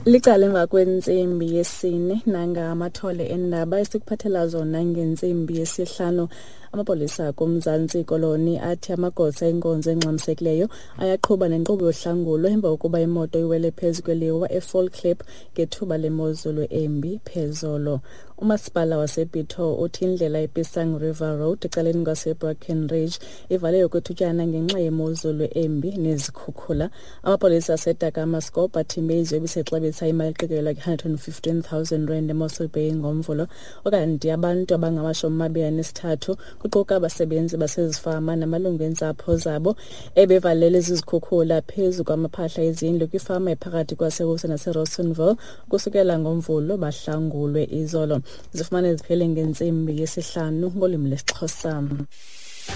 Licala emva kwentsimbi yesine nanga amathole endaba esikuphathela zona ngentsimbi yesihlanu. Amapolisa kuMzantsi Koloni athi amagosa enkonzo engxamisekileyo ayaqhuba nenkqubo yohlangulo emva kokuba imoto iwele phezu kweliwa eFallclip ngethuba lemozulu embi phezolo. Umasipala wasePitoli uthi indlela ePisang River Road ecaleni kwaseBrackenridge ivale okwethutyana ngenxa yemozulu embi nezikhukhula. Amapolisa aseDakamaskop athi imeyili ebisexabisa imali eqikelelwa R115,000 eMossel Bay ngomvulo, okanti abantu abangama-23 kuquka abasebenzi basezifama namalungu entsapho zabo ebevalele zizikhukhula phezu kwamaphahla ezindlu kwifama ephakathi kwaseWilson naseRossonville kusukela ngomvulo bahlangulwe izolo. Zifumane ziphele ngentsimbi yesihlanu ngolwimi lesiXhosa.